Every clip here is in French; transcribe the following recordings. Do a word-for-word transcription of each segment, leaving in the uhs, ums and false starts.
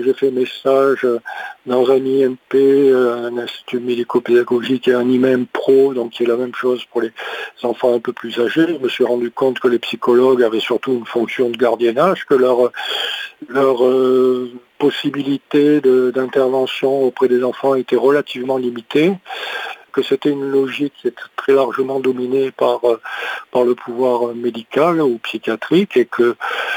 J'ai fait mes stages dans un I M P, un institut médico-pédagogique et un I M E M Pro, donc qui est la même chose pour les enfants un peu plus âgés. Je me suis rendu compte que les psychologues avaient surtout une fonction de gardiennage, que leur, leur euh, possibilité de, d'intervention auprès des enfants était relativement limitée, que c'était une logique qui était très largement dominée par, par le pouvoir médical ou psychiatrique et que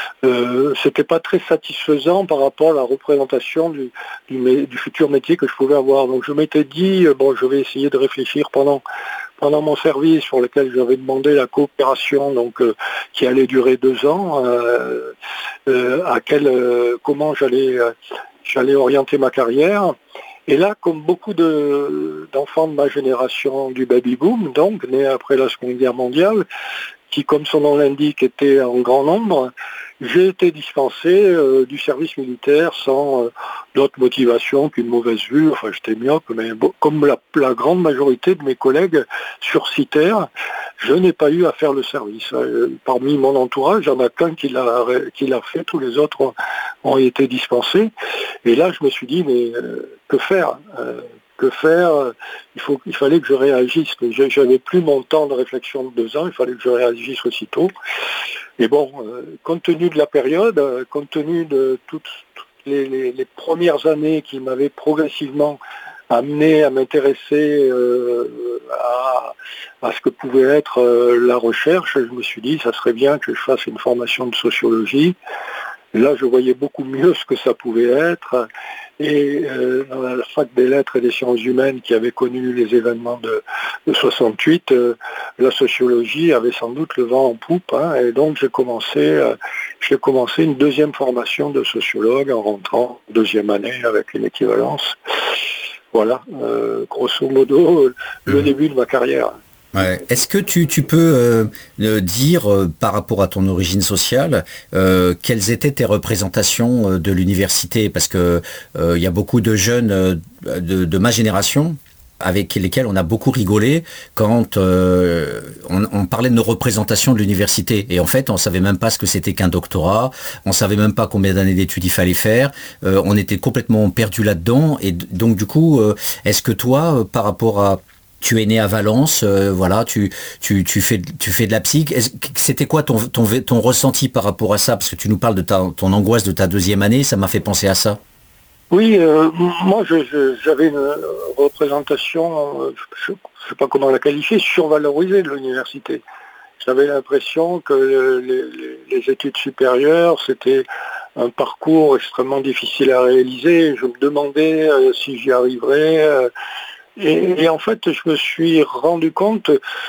euh, c'était pas très satisfaisant par rapport à la représentation du, du, du futur métier que je pouvais avoir. Donc je m'étais dit, bon, je vais essayer de réfléchir pendant pendant mon service sur lequel j'avais demandé la coopération, donc euh, qui allait durer deux ans, euh, euh, à quel, euh, comment j'allais, euh, j'allais orienter ma carrière. Et là, comme beaucoup de, d'enfants de ma génération du baby-boom, donc nés après la Seconde Guerre mondiale, qui, comme son nom l'indique, était en grand nombre, j'ai été dispensé euh, du service militaire sans euh, d'autre motivation qu'une mauvaise vue. Enfin, j'étais myope, mais bon, comme la, la grande majorité de mes collègues sursitaires, je n'ai pas eu à faire le service. Euh, parmi mon entourage, il n'y en a qu'un qui l'a, qui l'a fait, tous les autres ont, ont été dispensés. Et là, je me suis dit, mais euh, que faire euh, Que faire il, faut, il fallait que je réagisse. Je n'avais plus mon temps de réflexion de deux ans, il fallait que je réagisse aussitôt. Et bon, euh, compte tenu de la période, euh, compte tenu de toutes, toutes les, les, les premières années qui m'avaient progressivement amené à m'intéresser euh, à, à ce que pouvait être euh, la recherche, je me suis dit, ça serait bien que je fasse une formation de sociologie. Là, je voyais beaucoup mieux ce que ça pouvait être. Et euh, dans la fac des lettres et des sciences humaines qui avait connu les événements de, de soixante-huit, euh, la sociologie avait sans doute le vent en poupe. Hein, et donc j'ai commencé, euh, j'ai commencé une deuxième formation de sociologue en rentrant deuxième année avec une équivalence. Voilà, euh, grosso modo, le mmh. début de ma carrière. Ouais. Est-ce que tu, tu peux euh, dire, euh, par rapport à ton origine sociale, euh, quelles étaient tes représentations euh, de l'université ? Parce que euh, y a beaucoup de jeunes euh, de, de ma génération avec lesquels on a beaucoup rigolé quand euh, on, on parlait de nos représentations de l'université. Et en fait, on savait même pas ce que c'était qu'un doctorat, on savait même pas combien d'années d'études il fallait faire, euh, on était complètement perdu là-dedans. Et donc du coup, euh, est-ce que toi, euh, par rapport à tu es né à Valence, euh, voilà, tu, tu, tu, fais, tu fais de la psy. C'était quoi ton, ton, ton ressenti par rapport à ça ? Parce que tu nous parles de ta, ton angoisse de ta deuxième année, ça m'a fait penser à ça. Oui, euh, moi je, je, j'avais une représentation, euh, je ne sais pas comment la qualifier, survalorisée de l'université. J'avais l'impression que les, les études supérieures, c'était un parcours extrêmement difficile à réaliser. Je me demandais euh, si j'y arriverais. Euh, Et, et en fait, je me suis rendu compte,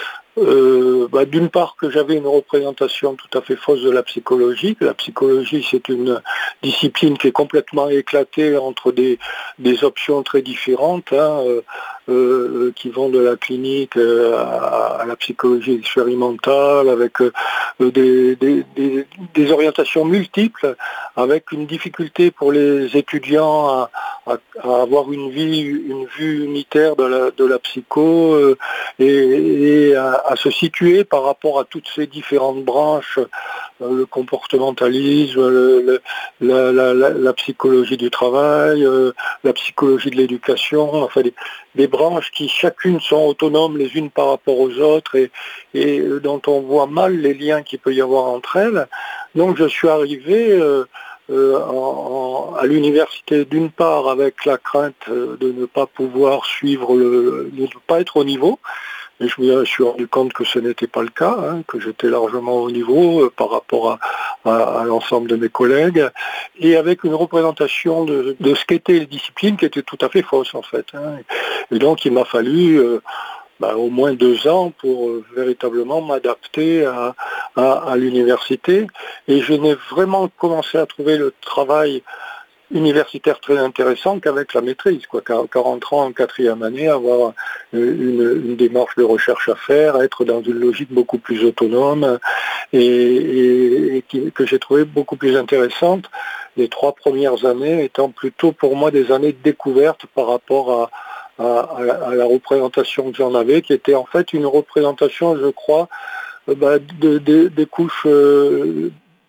euh, bah, d'une part, que j'avais une représentation tout à fait fausse de la psychologie, que la psychologie, c'est une discipline qui est complètement éclatée entre des, des options très différentes, hein, euh, euh, qui vont de la clinique euh, à, à la psychologie expérimentale, avec euh, des, des, des, des orientations multiples, avec une difficulté pour les étudiants à, à, à avoir une vie, une vue unitaire de la, de la psycho euh, et, et à, à se situer par rapport à toutes ces différentes branches, euh, le comportementalisme, le, le, la, la, la, la psychologie du travail, euh, la psychologie de l'éducation, enfin des, des branches qui chacune sont autonomes les unes par rapport aux autres et, et dont on voit mal les liens qu'il peut y avoir entre elles. Donc je suis arrivé euh, Euh, en, en, à l'université, d'une part avec la crainte de ne pas pouvoir suivre, le, de ne pas être au niveau, et je me suis rendu compte que ce n'était pas le cas, hein, que j'étais largement au niveau euh, par rapport à, à, à l'ensemble de mes collègues, et avec une représentation de, de ce qu'étaient les disciplines qui était tout à fait fausse en fait. Hein. Et donc il m'a fallu euh, Bah, au moins deux ans pour euh, véritablement m'adapter à, à, à l'université. Et je n'ai vraiment commencé à trouver le travail universitaire très intéressant qu'avec la maîtrise, quoi. Qu'en rentrant en quatrième année, avoir une, une démarche de recherche à faire, être dans une logique beaucoup plus autonome et, et, et qui, que j'ai trouvé beaucoup plus intéressante. Les trois premières années étant plutôt pour moi des années de découverte par rapport à À, à, la, à la représentation que j'en avais, qui était en fait une représentation, je crois, euh, bah, de, de, des couches euh,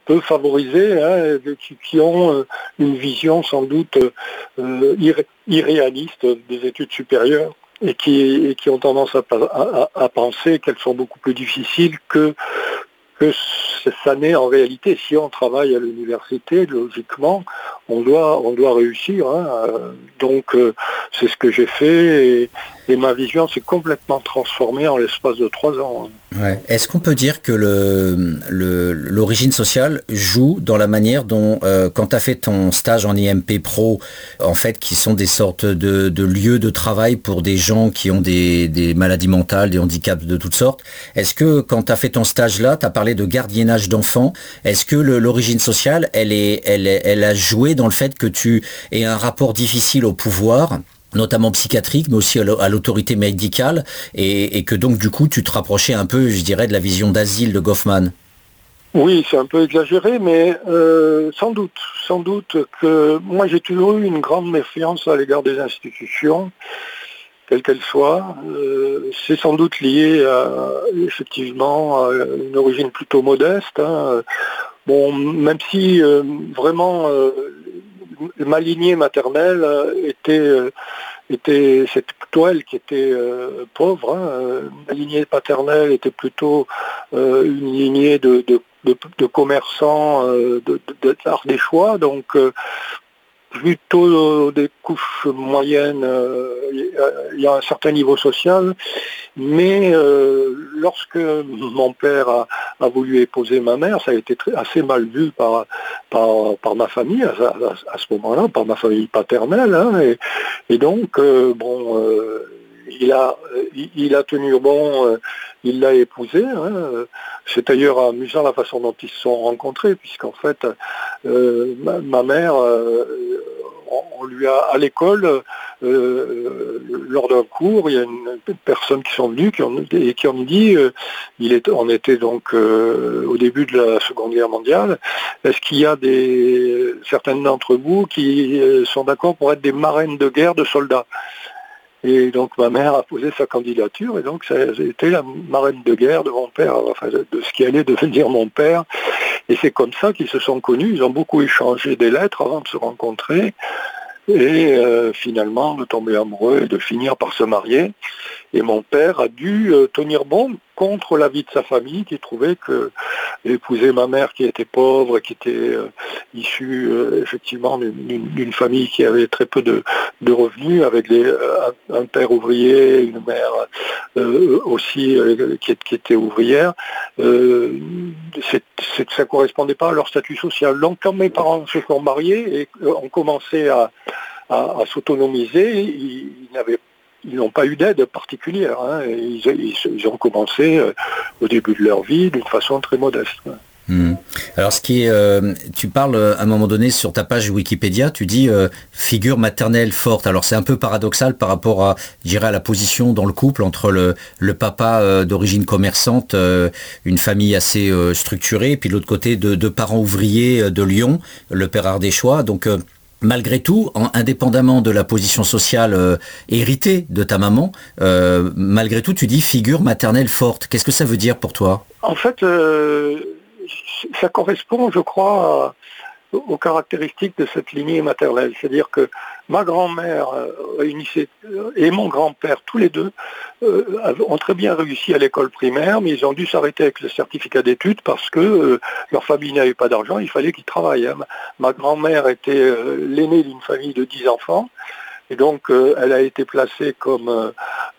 peu favorisés, hein, qui, qui ont une vision sans doute euh, irré- irréaliste des études supérieures et qui, et qui ont tendance à, à, à penser qu'elles sont beaucoup plus difficiles que que ça n'est en réalité. Si on travaille à l'université, logiquement, on doit, on doit réussir. Hein. Donc, euh, c'est ce que j'ai fait et, et ma vision s'est complètement transformée en l'espace de trois ans. Ouais. Est-ce qu'on peut dire que le, le, l'origine sociale joue dans la manière dont, euh, quand tu as fait ton stage en I M P Pro, en fait, qui sont des sortes de, de lieux de travail pour des gens qui ont des, des maladies mentales, des handicaps de toutes sortes, est-ce que quand tu as fait ton stage là, tu as parlé de gardiennage d'enfants, est-ce que le, l'origine sociale, elle, est, elle, est, elle a joué dans le fait que tu aies un rapport difficile au pouvoir, notamment psychiatrique, mais aussi à l'autorité médicale, et, et que donc du coup tu te rapprochais un peu, je dirais, de la vision d'asile de Goffman? Oui, c'est un peu exagéré, mais euh, sans doute, sans doute que moi j'ai toujours eu une grande méfiance à l'égard des institutions, quelles qu'elles soient. Euh, c'est sans doute lié à, effectivement, à une origine plutôt modeste. Hein. Bon, même si euh, vraiment euh, ma lignée maternelle était, euh, était c'est plutôt elle qui était euh, pauvre. Hein. Ma lignée paternelle était plutôt euh, une lignée de, de, de, de commerçants euh, de, de, de l'Ardéchois, donc euh, plutôt des couches moyennes, euh, il y a un certain niveau social, mais euh, lorsque mon père a, a voulu épouser ma mère, ça a été très, assez mal vu par, par, par ma famille à, à, à ce moment-là, par ma famille paternelle, hein, et, et donc, euh, bon, euh, il a, il a tenu bon, euh, il l'a épousée. Hein. C'est d'ailleurs amusant la façon dont ils se sont rencontrés, puisqu'en fait, euh, ma, ma mère, euh, on lui a, à l'école, euh, lors d'un cours, il y a une, une personne qui sont venues qui ont, et qui ont dit, euh, il est, on était donc euh, au début de la Seconde Guerre mondiale, est-ce qu'il y a des certaines d'entre vous qui sont d'accord pour être des marraines de guerre de soldats? Et donc ma mère a posé sa candidature et donc ça a été la marraine de guerre de mon père, enfin de ce qui allait devenir mon père. Et c'est comme ça qu'ils se sont connus, ils ont beaucoup échangé des lettres avant de se rencontrer et euh, finalement de tomber amoureux et de finir par se marier. Et mon père a dû euh, tenir bon contre l'avis de sa famille qui trouvait que épouser ma mère qui était pauvre, qui était euh, issue euh, effectivement d'une, d'une famille qui avait très peu de, de revenus, avec des, euh, un père ouvrier, une mère euh, aussi euh, qui, qui était ouvrière, euh, c'est, c'est, ça ne correspondait pas à leur statut social. Donc quand mes parents se sont mariés et euh, ont commencé à, à, à s'autonomiser, ils, ils n'avaient Ils n'ont pas eu d'aide particulière. Hein. Ils, ils, ils ont commencé euh, au début de leur vie d'une façon très modeste. Mmh. Alors, ce qui est, euh, tu parles à un moment donné sur ta page Wikipédia, tu dis euh, figure maternelle forte. Alors, c'est un peu paradoxal par rapport à, je dirais, à la position dans le couple entre le, le papa euh, d'origine commerçante, euh, une famille assez euh, structurée, et puis de l'autre côté de deux parents ouvriers euh, de Lyon, le père ardéchois. Donc euh, malgré tout, en, indépendamment de la position sociale euh, héritée de ta maman, euh, malgré tout, tu dis figure maternelle forte. Qu'est-ce que ça veut dire pour toi? En fait, euh, ça correspond, je crois, à, aux caractéristiques de cette lignée maternelle. C'est-à-dire que ma grand-mère réunissait, et mon grand-père, tous les deux, euh, ont très bien réussi à l'école primaire, mais ils ont dû s'arrêter avec le certificat d'études parce que euh, leur famille n'avait pas d'argent, il fallait qu'ils travaillent. Hein. Ma grand-mère était euh, l'aînée d'une famille de dix enfants, et donc euh, elle a été placée comme, euh,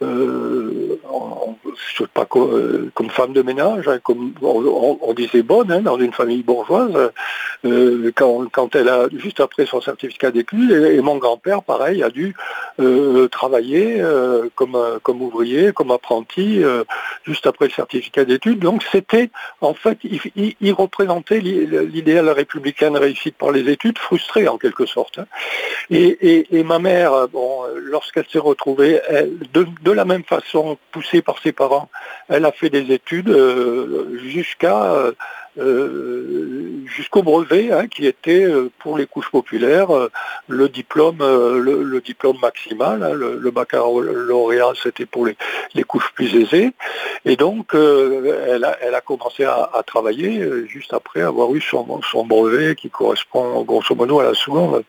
euh, en, je sais pas, comme, euh, comme femme de ménage, hein, comme on, on disait bonne, hein, dans une famille bourgeoise, euh, quand, quand elle a, juste après son certificat d'études, et, et mon grand-père, pareil, a dû euh, travailler euh, comme, comme ouvrier, comme apprenti, euh, juste après le certificat d'études. Donc c'était, en fait, il, il, il représentait l'idéal républicain de réussite par les études, frustré en quelque sorte. Hein. Et, et, et ma mère, bon, lorsqu'elle s'est retrouvée, elle, de, de la même façon, poussée par ses parents, elle a fait des études euh, jusqu'à euh, euh, jusqu'au brevet, hein, qui était euh, pour les couches populaires euh, le diplôme, euh, le, le diplôme maximal. Hein, le, le baccalauréat, c'était pour les, les couches plus aisées. Et donc, euh, elle, a, elle a commencé à, à travailler euh, juste après avoir eu son, son brevet, qui correspond grosso modo à la seconde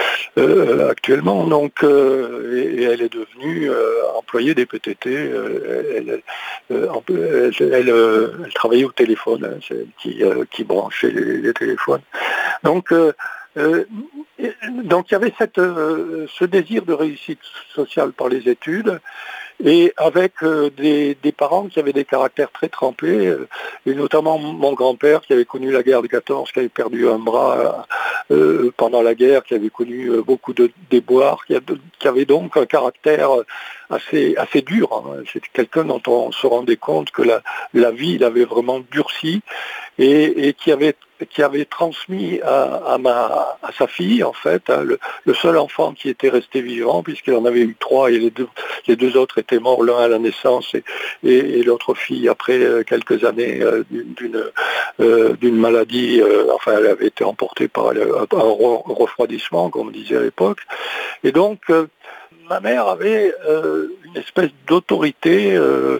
euh, actuellement. Donc, euh, et, et elle est devenue euh, employée des P T T. Euh, elle, euh, elle, elle, elle, elle travaillait au téléphone, hein, c'est elle qui, euh, qui branchait les, les téléphones. Donc, euh, euh, donc il y avait cette, euh, ce désir de réussite sociale par les études, et avec euh, des, des parents qui avaient des caractères très trempés, euh, et notamment mon grand-père qui avait connu la guerre de quatorze, qui avait perdu un bras euh, pendant la guerre, qui avait connu euh, beaucoup de déboires, qui, a, qui avait donc un caractère assez, assez dur. Hein. C'était quelqu'un dont on se rendait compte que la, la vie l'avait vraiment durci, et, et qui avait qui avait transmis à, à, ma, à sa fille, en fait, hein, le, le seul enfant qui était resté vivant, puisqu'il en avait eu trois, et les deux, les deux autres étaient morts, l'un à la naissance et, et, et l'autre fille après euh, quelques années euh, d'une, euh, d'une maladie, euh, enfin elle avait été emportée par un, un refroidissement, comme on disait à l'époque. Et donc, euh, ma mère avait euh, une espèce d'autorité euh,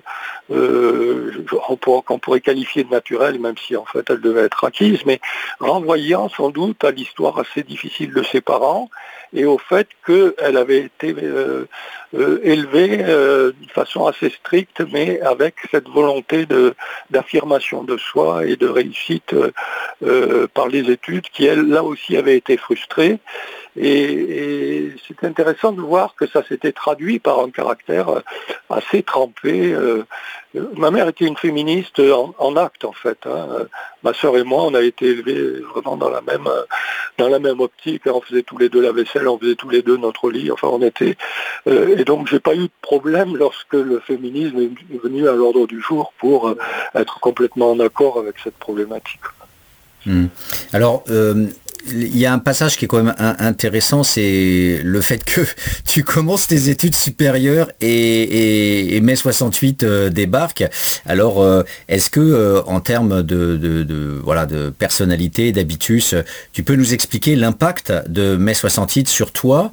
euh, qu'on pourrait qualifier de naturelle, même si en fait elle devait être acquise, mais renvoyant sans doute à l'histoire assez difficile de ses parents et au fait qu'elle avait été euh, euh, élevée euh, de façon assez stricte, mais avec cette volonté de, d'affirmation de soi et de réussite euh, euh, par les études, qui elle, là aussi, avait été frustrée. Et, et c'est intéressant de voir que ça s'était traduit par un caractère assez trempé. Euh, ma mère était une féministe en, en acte, en fait. Hein. Ma sœur et moi, on a été élevés vraiment dans la même dans la même optique. On faisait tous les deux la vaisselle, on faisait tous les deux notre lit. Enfin, on était. Euh, et donc, j'ai pas eu de problème lorsque le féminisme est venu à l'ordre du jour pour euh, être complètement en accord avec cette problématique. Mmh. Alors. Euh... Il y a un passage qui est quand même intéressant, c'est le fait que tu commences tes études supérieures et, et, et mai soixante-huit euh, débarque. Alors, euh, est-ce que, euh, en termes de, de, de, voilà, de personnalité, d'habitus, tu peux nous expliquer l'impact de mai soixante-huit sur toi?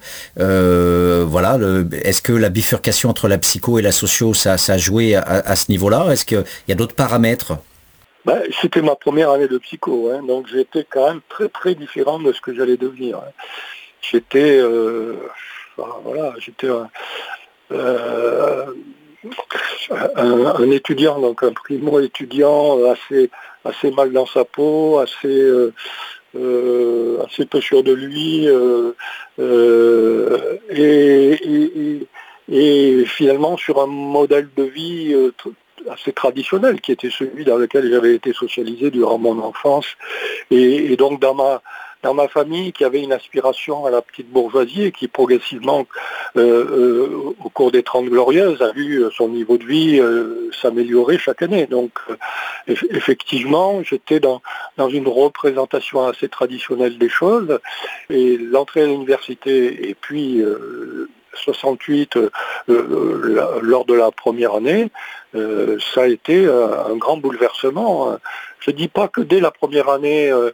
euh, Voilà, le, est-ce que la bifurcation entre la psycho et la socio, ça, ça a joué à, à ce niveau-là? Est-ce qu'il y a d'autres paramètres? Ben, c'était ma première année de psycho, hein, donc j'étais quand même très très différent de ce que j'allais devenir. Hein. J'étais, euh, voilà, j'étais un, euh, un, un étudiant, donc un primo-étudiant assez assez mal dans sa peau, assez euh, euh, assez peu sûr de lui, euh, euh, et, et, et finalement sur un modèle de vie euh, assez traditionnel, qui était celui dans lequel j'avais été socialisé durant mon enfance, et, et donc dans ma dans ma famille, qui avait une aspiration à la petite bourgeoisie et qui progressivement, euh, euh, au cours des Trente Glorieuses, a vu son niveau de vie euh, s'améliorer chaque année. Donc, euh, effectivement, j'étais dans, dans une représentation assez traditionnelle des choses, et l'entrée à l'université, et puis euh, soixante-huit, euh, euh, lors de la première année, euh, ça a été euh, un grand bouleversement. Je ne dis pas que dès la première année, euh,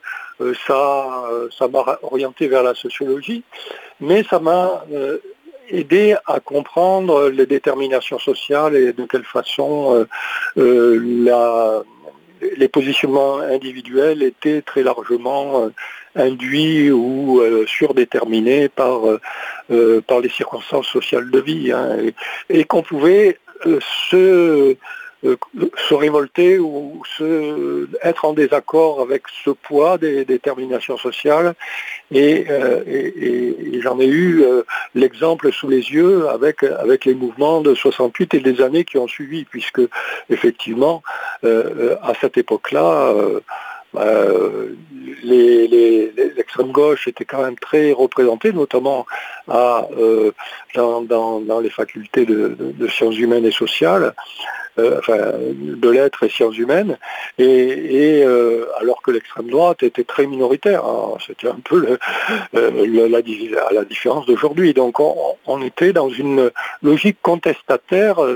ça, ça m'a orienté vers la sociologie, mais ça m'a euh, aidé à comprendre les déterminations sociales et de quelle façon euh, euh, la, les positionnements individuels étaient très largement euh, induits ou euh, surdéterminés par, euh, par les circonstances sociales de vie, hein, et, et qu'on pouvait euh, se... Euh, se révolter ou se, être en désaccord avec ce poids des déterminations sociales, et, euh, et, et j'en ai eu euh, l'exemple sous les yeux avec, avec les mouvements de soixante-huit et des années qui ont suivi, puisque effectivement euh, à cette époque-là euh, Euh, les, les, l'extrême gauche était quand même très représentée, notamment à, euh, dans, dans, dans les facultés de, de, de sciences humaines et sociales, euh, enfin de lettres et sciences humaines, et, et euh, alors que l'extrême droite était très minoritaire. Hein, c'était un peu le, euh, le, la, la différence d'aujourd'hui. Donc on, on était dans une logique contestataire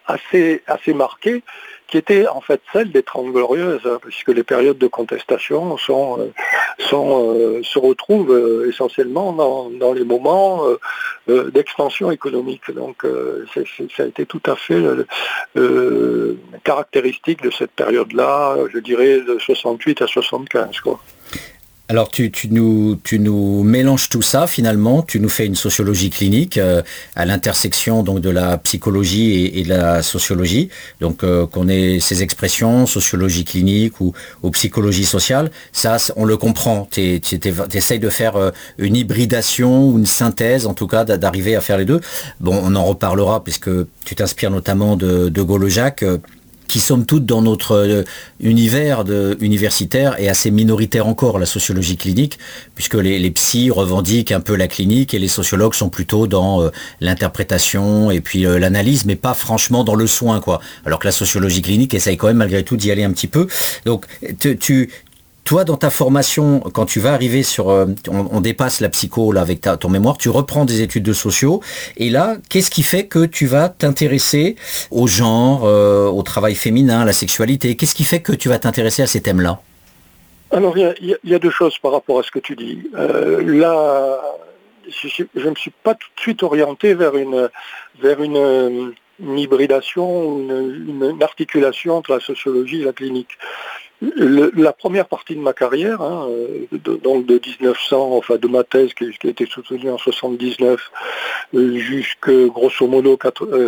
assez, assez marquée, qui était en fait celle des Trente Glorieuses, hein, puisque les périodes de contestation sont, euh, sont, euh, se retrouvent euh, essentiellement dans, dans les moments euh, euh, d'expansion économique. Donc euh, c'est, c'est, ça a été tout à fait euh, euh, caractéristique de cette période-là, je dirais de soixante-huit à soixante-quinze, quoi. Alors tu, tu, nous, tu nous mélanges tout ça finalement, tu nous fais une sociologie clinique euh, à l'intersection donc de la psychologie et, et de la sociologie, donc euh, qu'on ait ces expressions, sociologie clinique ou, ou psychologie sociale, ça on le comprend, tu essayes de faire euh, une hybridation ou une synthèse en tout cas d'arriver à faire les deux. Bon, on en reparlera puisque tu t'inspires notamment de, de Gaulle-Jacques, euh, qui somme toute dans notre euh, univers de, universitaire est assez minoritaire encore, la sociologie clinique, puisque les, les psys revendiquent un peu la clinique et les sociologues sont plutôt dans euh, l'interprétation et puis euh, l'analyse, mais pas franchement dans le soin, quoi. Alors que la sociologie clinique essaye quand même malgré tout d'y aller un petit peu. Donc tu, tu Toi, dans ta formation, quand tu vas arriver sur... Euh, on, on dépasse la psycho là, avec ta, ton mémoire, tu reprends des études de sociaux. Et là, qu'est-ce qui fait que tu vas t'intéresser au genre, euh, au travail féminin, à la sexualité? Qu'est-ce qui fait que tu vas t'intéresser à ces thèmes-là? Alors, il y, y, y a deux choses par rapport à ce que tu dis. Euh, là, je ne me suis pas tout de suite orienté vers une, vers une, une hybridation, une, une articulation entre la sociologie et la clinique. Le, la première partie de ma carrière, hein, de, donc de dix-neuf cents, enfin de ma thèse qui, qui a été soutenue en soixante-dix-neuf euh, jusque grosso modo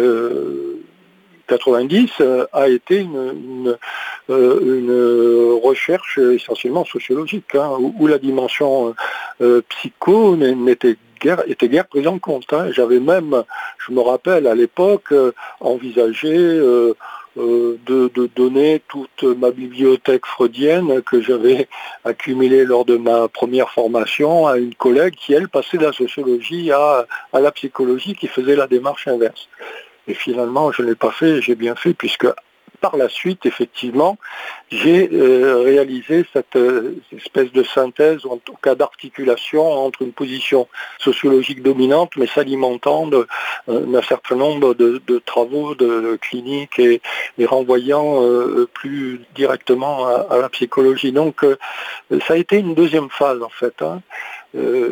quatre-vingt-dix, euh, a été une, une, euh, une recherche essentiellement sociologique, hein, où, où la dimension euh, psycho n'était guère, était guère prise en compte. Hein. J'avais même, je me rappelle à l'époque, euh, envisagé euh, Euh, de, de donner toute ma bibliothèque freudienne que j'avais accumulée lors de ma première formation à une collègue qui, elle, passait de la sociologie à, à la psychologie, qui faisait la démarche inverse. Et finalement, je ne l'ai pas fait, j'ai bien fait, puisque par la suite, effectivement, j'ai euh, réalisé cette euh, espèce de synthèse, ou en tout cas d'articulation entre une position sociologique dominante, mais s'alimentant d'un euh, certain nombre de, de travaux de, de cliniques et, et renvoyant euh, plus directement à, à la psychologie. Donc, euh, ça a été une deuxième phase, en fait. Hein. Euh,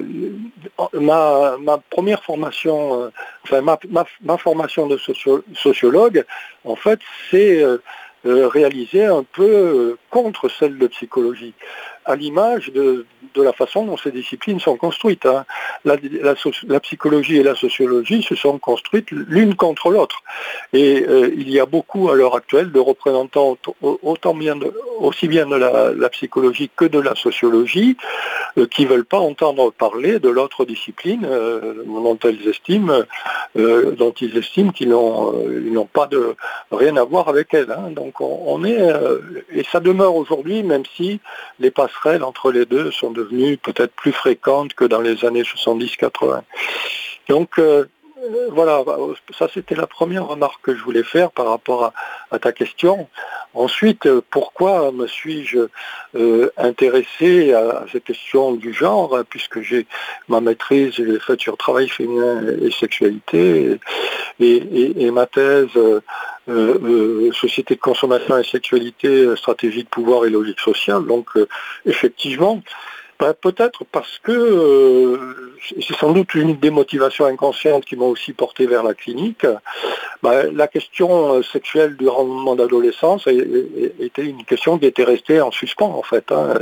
ma, ma première formation, euh, enfin ma, ma, ma formation de socio, sociologue, en fait, c'est euh, euh, réalisée un peu euh, contre celle de psychologie, à l'image de, de la façon dont ces disciplines sont construites. Hein. La, la, la psychologie et la sociologie se sont construites l'une contre l'autre. Et euh, il y a beaucoup à l'heure actuelle de représentants autant bien de, aussi bien de la, la psychologie que de la sociologie euh, qui ne veulent pas entendre parler de l'autre discipline euh, dont elles estiment, euh, dont ils estiment qu'ils n'ont euh, pas de rien à voir avec elle. Hein. Donc on, on est euh, et ça demeure aujourd'hui, même si les passerelles entre les deux sont devenues peut-être plus fréquentes que dans les années soixante-dix quatre-vingts. Donc euh, voilà, ça c'était la première remarque que je voulais faire par rapport à, à ta question. Ensuite, pourquoi me suis-je euh, intéressé à, à cette question du genre, puisque j'ai ma maîtrise, je l'ai faite sur travail féminin et sexualité, et, et, et ma thèse euh, euh, société de consommation et sexualité, stratégie de pouvoir et logique sociale. Donc euh, effectivement, ben, peut-être parce que euh, c'est sans doute une des motivations inconscientes qui m'ont aussi porté vers la clinique. Ben, la question sexuelle du rendement d'adolescence était une question qui était restée en suspens en fait. Hein.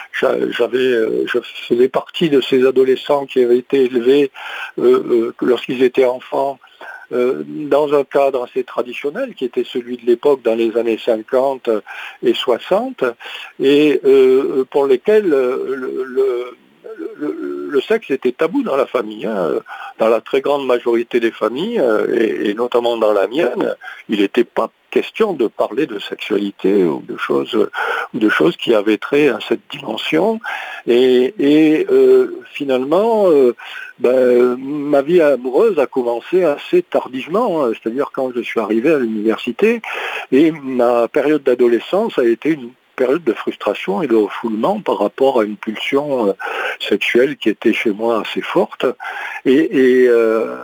J'avais, je faisais partie de ces adolescents qui avaient été élevés euh, euh, lorsqu'ils étaient enfants Euh, dans un cadre assez traditionnel qui était celui de l'époque dans les années cinquante et soixante et euh, pour lesquels le, le, le, le sexe était tabou dans la famille. Hein. Dans la très grande majorité des familles, et, et notamment dans la mienne, il n'était pas question de parler de sexualité ou de choses, ou de choses qui avaient trait à cette dimension. Et, et euh, finalement, euh, ben, ma vie amoureuse a commencé assez tardivement, hein, c'est-à-dire quand je suis arrivé à l'université, et ma période d'adolescence a été une période de frustration et de refoulement par rapport à une pulsion euh, sexuelle qui était chez moi assez forte. Et, et, euh,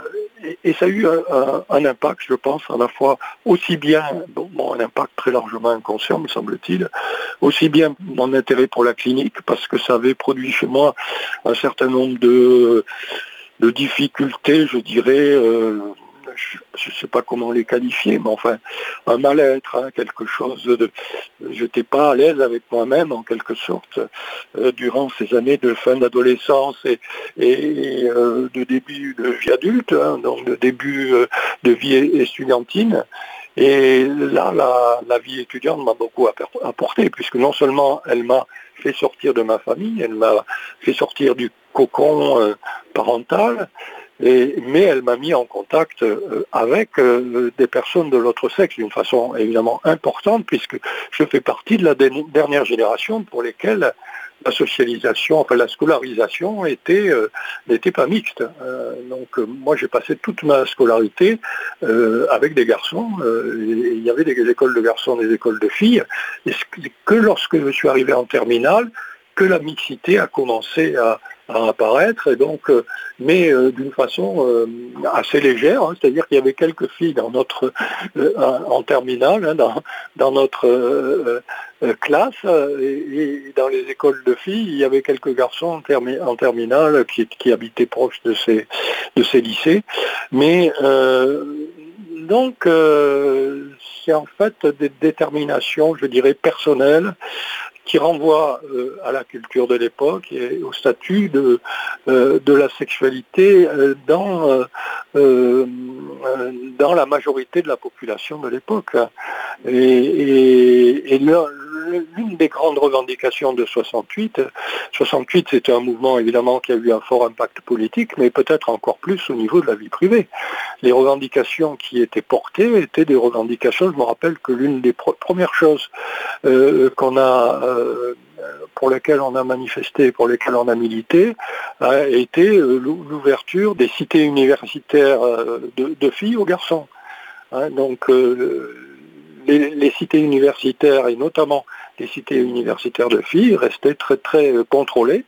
et, et ça a eu un, un, un impact, je pense, à la fois aussi bien, bon, bon, un impact très largement inconscient, me semble-t-il, aussi bien mon intérêt pour la clinique, parce que ça avait produit chez moi un certain nombre de, de difficultés, je dirais, euh, je ne sais pas comment les qualifier, mais enfin, un mal-être, hein, quelque chose de... Je n'étais pas à l'aise avec moi-même, en quelque sorte, euh, durant ces années de fin d'adolescence et, et euh, de début de vie adulte, hein, donc de début euh, de vie estudiantine. Et là, la, la vie étudiante m'a beaucoup apporté, puisque non seulement elle m'a fait sortir de ma famille, elle m'a fait sortir du cocon euh, parental, Et, mais elle m'a mis en contact euh, avec euh, des personnes de l'autre sexe d'une façon évidemment importante, puisque je fais partie de la dernière génération pour lesquelles la socialisation, enfin la scolarisation était euh, n'était pas mixte. Euh, donc euh, moi j'ai passé toute ma scolarité euh, avec des garçons. Euh, il y avait des écoles de garçons, des écoles de filles. Et que lorsque je suis arrivé en terminale, que la mixité a commencé à, à apparaître, et donc, euh, mais euh, d'une façon euh, assez légère, hein, c'est-à-dire qu'il y avait quelques filles dans notre, euh, en terminale, hein, dans, dans notre euh, euh, classe, et, et dans les écoles de filles, il y avait quelques garçons en, termi- en terminale qui, qui habitaient proches de ces, de ces lycées, mais euh, donc euh, c'est en fait des déterminations, je dirais, personnelles, qui renvoie euh, à la culture de l'époque et au statut de, euh, de la sexualité euh, dans, euh, euh, dans la majorité de la population de l'époque. Et, et, et le, l'une des grandes revendications de soixante-huit, soixante-huit c'était un mouvement évidemment qui a eu un fort impact politique, mais peut-être encore plus au niveau de la vie privée. Les revendications qui étaient portées étaient des revendications, je me rappelle que l'une des pro- premières choses euh, qu'on a, euh, pour lesquelles on a manifesté, pour lesquelles on a milité, a été euh, l'ouverture des cités universitaires euh, de, de filles aux garçons. Hein, donc euh, les, les cités universitaires, et notamment les cités universitaires de filles, restaient très très contrôlées.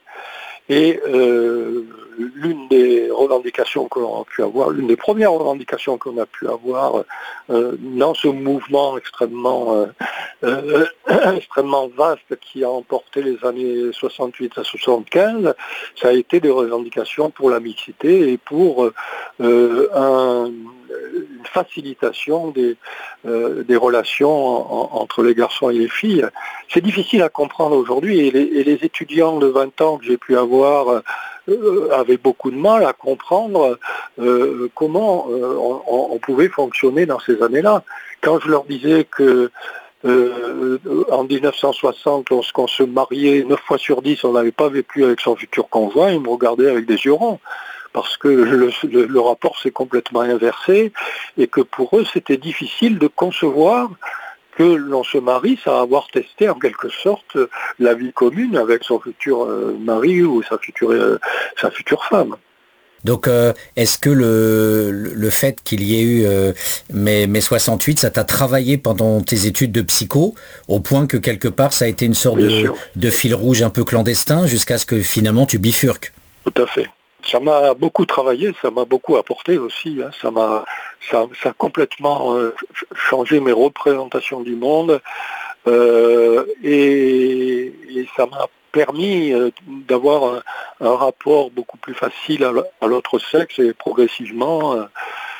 Et euh, l'une des revendications qu'on a pu avoir, l'une des premières revendications qu'on a pu avoir euh, dans ce mouvement extrêmement, euh, euh, extrêmement vaste qui a emporté les années soixante-huit à soixante-quinze, ça a été des revendications pour la mixité et pour euh, un, une facilitation des, euh, des relations en, entre les garçons et les filles. C'est difficile à comprendre aujourd'hui et les, et les étudiants de vingt ans que j'ai pu avoir euh, avaient beaucoup de mal à comprendre euh, comment euh, on, on pouvait fonctionner dans ces années-là. Quand je leur disais que euh, en dix-neuf cent soixante, lorsqu'on se mariait neuf fois sur dix, on n'avait pas vécu avec son futur conjoint, ils me regardaient avec des yeux ronds, parce que le, le, le rapport s'est complètement inversé et que pour eux c'était difficile de concevoir que l'on se marie sans avoir testé en quelque sorte la vie commune avec son futur euh, mari ou sa future, euh, sa future femme. Donc, euh, est-ce que le, le fait qu'il y ait eu euh, mai, mai soixante-huit, ça t'a travaillé pendant tes études de psycho, au point que quelque part ça a été une sorte de, de fil rouge un peu clandestin jusqu'à ce que finalement tu bifurques? Tout à fait. Ça m'a beaucoup travaillé, ça m'a beaucoup apporté aussi. Hein. Ça m'a, ça, ça a complètement euh, changé mes représentations du monde euh, et, et ça m'a permis euh, d'avoir un, un rapport beaucoup plus facile à, à l'autre sexe et progressivement euh,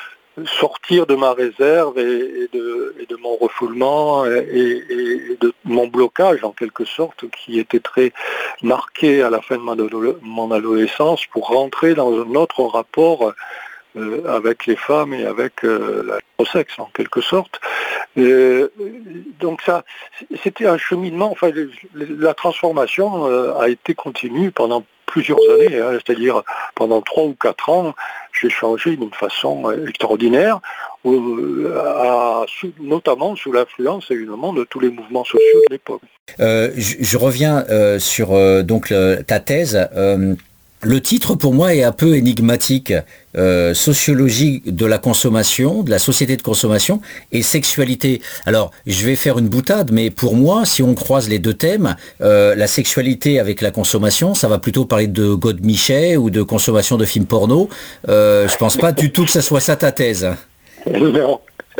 sortir de ma réserve et, et, de, et de mon refoulement et, et de mon blocage en quelque sorte qui était très marqué à la fin de ma, mon adolescence pour rentrer dans un autre rapport euh, avec les femmes et avec euh, le sexe en quelque sorte. Et donc ça, c'était un cheminement, enfin la transformation euh, a été continue pendant plusieurs années, hein, c'est-à-dire pendant trois ou quatre ans, j'ai changé d'une façon extraordinaire, euh, à, notamment sous l'influence évidemment de tous les mouvements sociaux de l'époque. Euh, je, je reviens euh, sur euh, donc le, ta thèse. Euh, Le titre pour moi est un peu énigmatique. Euh, sociologie de la consommation, de la société de consommation et sexualité. Alors, je vais faire une boutade, mais pour moi, si on croise les deux thèmes, euh, la sexualité avec la consommation, ça va plutôt parler de Godemichet ou de consommation de films porno. Euh, je pense pas du tout que ça soit ça ta thèse. Non.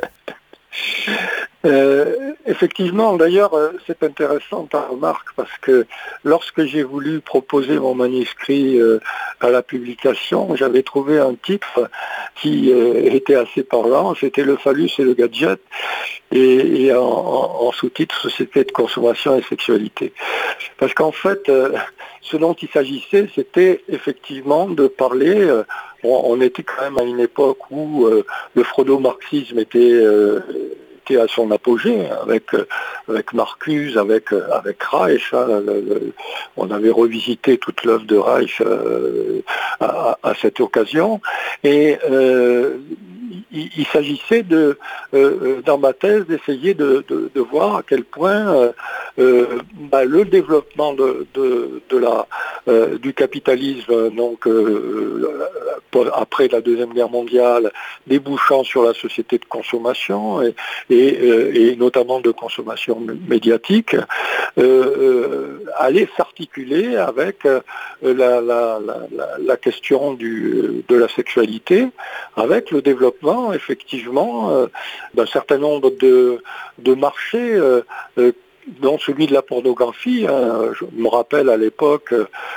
Euh, effectivement, d'ailleurs, c'est intéressant ta remarque parce que lorsque j'ai voulu proposer mon manuscrit euh, à la publication, j'avais trouvé un titre qui euh, était assez parlant, c'était Le phallus et le gadget, et, et en, en sous-titre Société de consommation et sexualité. Parce qu'en fait, euh, ce dont il s'agissait, c'était effectivement de parler, euh, on, on était quand même à une époque où euh, le freudo-marxisme était... Euh, à son apogée avec avec Marcuse, avec avec Reich. Hein, le, le, on avait revisité toute l'œuvre de Reich euh, à, à cette occasion, et euh, il, il s'agissait de, euh, dans ma thèse, d'essayer de, de, de voir à quel point euh, euh, bah, le développement de, de, de la, euh, du capitalisme, donc euh, après la Deuxième Guerre mondiale, débouchant sur la société de consommation et, et, euh, et notamment de consommation médiatique, euh, euh, allait s'articuler avec euh, la, la, la, la question du, de la sexualité, avec le développement effectivement euh, d'un certain nombre de, de marchés euh, euh, dont celui de la pornographie. Hein. Je me rappelle à l'époque,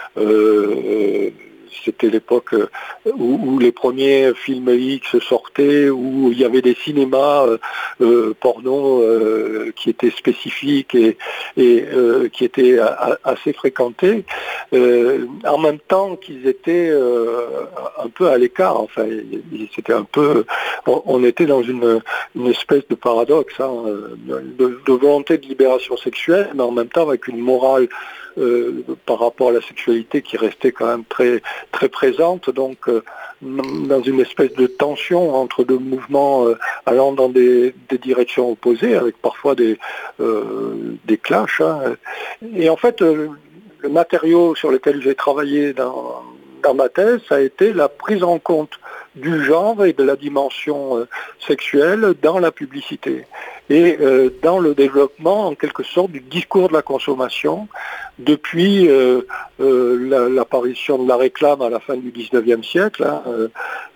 euh, c'était l'époque où, où les premiers films X sortaient, où il y avait des cinémas euh, euh, porno euh, qui étaient spécifiques et, et euh, qui étaient a, assez fréquentés, euh, en même temps qu'ils étaient euh, un peu à l'écart. Enfin, c'était un peu, on, on était dans une, une espèce de paradoxe, hein, de, de volonté de libération sexuelle, mais en même temps avec une morale Euh, par rapport à la sexualité qui restait quand même très très présente, donc euh, dans une espèce de tension entre deux mouvements euh, allant dans des, des directions opposées, avec parfois des euh, des clashs. Hein. Et en fait, euh, le matériau sur lequel j'ai travaillé dans dans ma thèse, ça a été la prise en compte du genre et de la dimension euh, sexuelle dans la publicité et euh, dans le développement en quelque sorte du discours de la consommation depuis euh, euh, la, l'apparition de la réclame à la fin du dix-neuvième siècle, hein, euh,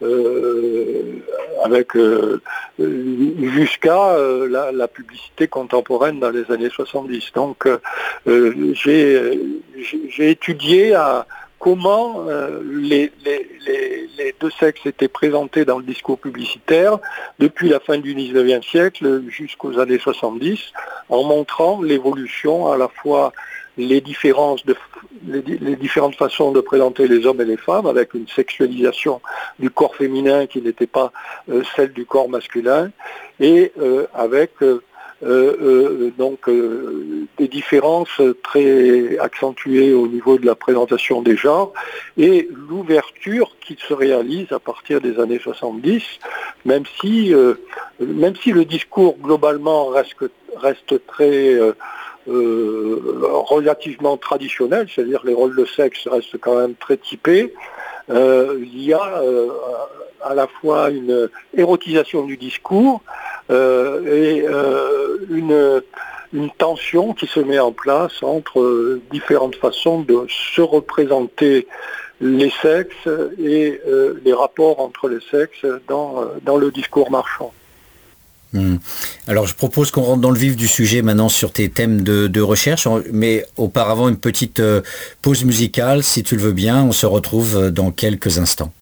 euh, avec euh, jusqu'à euh, la, la publicité contemporaine dans les années soixante-dix. Donc euh, j'ai, j'ai étudié à comment euh, les, les, les, les deux sexes étaient présentés dans le discours publicitaire depuis la fin du dix-neuvième siècle jusqu'aux années soixante-dix, en montrant l'évolution, à la fois les différences de, les, les différentes façons de présenter les hommes et les femmes, avec une sexualisation du corps féminin qui n'était pas euh, celle du corps masculin, et euh, avec euh, Euh, euh, donc euh, des différences très accentuées au niveau de la présentation des genres et l'ouverture qui se réalise à partir des années soixante-dix, même si, euh, même si le discours globalement reste, reste très euh, euh, relativement traditionnel, c'est-à-dire les rôles de sexe restent quand même très typés, euh, il y a euh, à la fois une érotisation du discours euh, et euh, une, une tension qui se met en place entre différentes façons de se représenter les sexes et euh, les rapports entre les sexes dans, dans le discours marchand. Mmh. Alors je propose qu'on rentre dans le vif du sujet maintenant sur tes thèmes de, de recherche, mais auparavant une petite euh, pause musicale, si tu le veux bien, on se retrouve dans quelques instants.